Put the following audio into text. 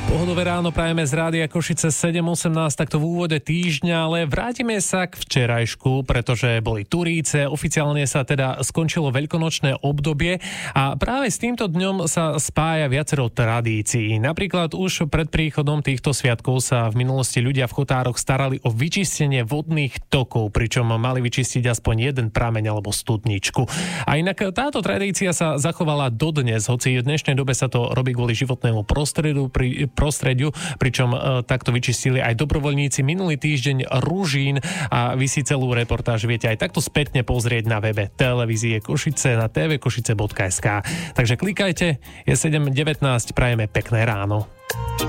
Pohodové ráno prajeme z Rádia Košice 7.18, takto v úvode týždňa, ale vrátime sa k včerajšku, pretože boli Turíce, oficiálne sa teda skončilo veľkonočné obdobie a práve s týmto dňom sa spája viacero tradícií. Napríklad už pred príchodom týchto sviatkov sa v minulosti ľudia v Chotároch starali o vyčistenie vodných tokov, pričom mali vyčistiť aspoň jeden prameň alebo studničku. A inak táto tradícia sa zachovala dodnes, hoci v dnešnej dobe sa to robí kvôli životnému prostrediu, pričom takto vyčistili aj dobrovoľníci minulý týždeň Ružín a vy si celú reportáž viete aj takto spätne pozrieť na webe televízie Košice na tvkošice.sk. Takže klikajte, je 7.19, prajeme pekné ráno.